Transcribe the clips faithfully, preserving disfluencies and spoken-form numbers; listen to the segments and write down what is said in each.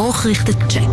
Nachrichtencheck.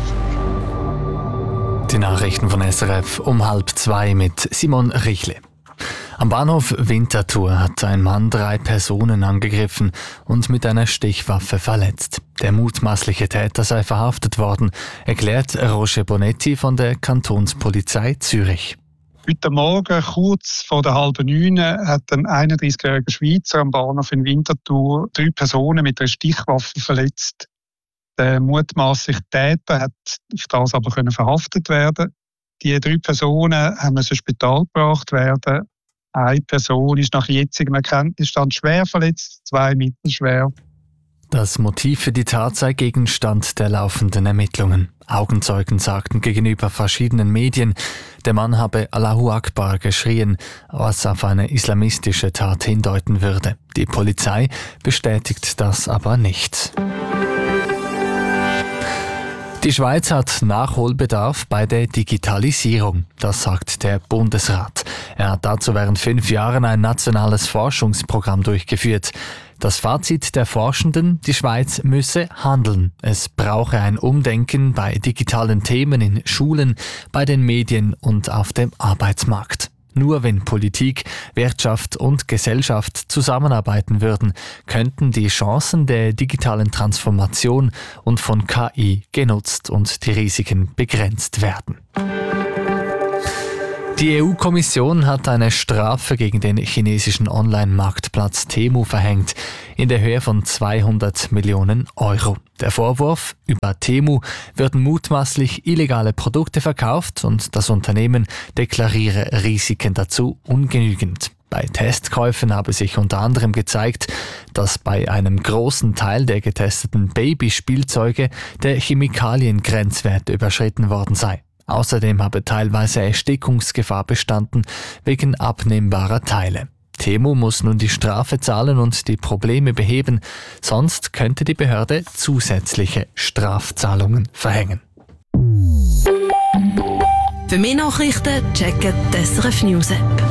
Die Nachrichten von S R F um halb zwei mit Simon Richle. Am Bahnhof Winterthur hat ein Mann drei Personen angegriffen und mit einer Stichwaffe verletzt. Der mutmaßliche Täter sei verhaftet worden, erklärt Roger Bonetti von der Kantonspolizei Zürich. Heute Morgen, kurz vor der halben neun, hat ein einunddreißigjähriger Schweizer am Bahnhof in Winterthur drei Personen mit einer Stichwaffe verletzt. Der mutmaßliche Täter hat auf das aber können verhaftet werden. Die drei Personen haben ins Spital gebracht werden. Eine Person ist nach jetzigem Erkenntnisstand schwer verletzt, zwei mittelschwer. Das Motiv für die Tat sei Gegenstand der laufenden Ermittlungen. Augenzeugen sagten gegenüber verschiedenen Medien, der Mann habe Allahu Akbar geschrien, was auf eine islamistische Tat hindeuten würde. Die Polizei bestätigt das aber nicht. Die Schweiz hat Nachholbedarf bei der Digitalisierung, das sagt der Bundesrat. Er hat dazu während fünf Jahren ein nationales Forschungsprogramm durchgeführt. Das Fazit der Forschenden, die Schweiz müsse handeln. Es brauche ein Umdenken bei digitalen Themen in Schulen, bei den Medien und auf dem Arbeitsmarkt. Nur wenn Politik, Wirtschaft und Gesellschaft zusammenarbeiten würden, könnten die Chancen der digitalen Transformation und von K I genutzt und die Risiken begrenzt werden. Die E U-Kommission hat eine Strafe gegen den chinesischen Online-Marktplatz Temu verhängt, in der Höhe von zweihundert Millionen Euro. Der Vorwurf, über Temu würden mutmaßlich illegale Produkte verkauft und das Unternehmen deklariere Risiken dazu ungenügend. Bei Testkäufen habe sich unter anderem gezeigt, dass bei einem großen Teil der getesteten Babyspielzeuge der Chemikaliengrenzwert überschritten worden sei. Außerdem habe teilweise Erstickungsgefahr bestanden wegen abnehmbarer Teile. Temu muss nun die Strafe zahlen und die Probleme beheben, sonst könnte die Behörde zusätzliche Strafzahlungen verhängen. Für mehr Nachrichten checken die S R F News App.